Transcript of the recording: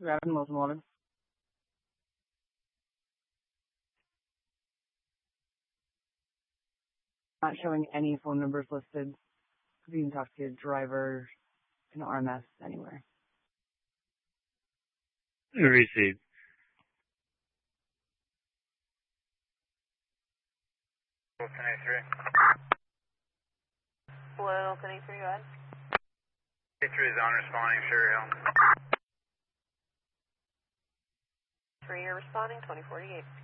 Rapid Molten Water. Not showing any phone numbers listed. You can talk to your driver, an RMS, anywhere. Received. Open A3. What open A3, go ahead. A3 is on responding, Sherry Hill. 3, you're responding, 2048.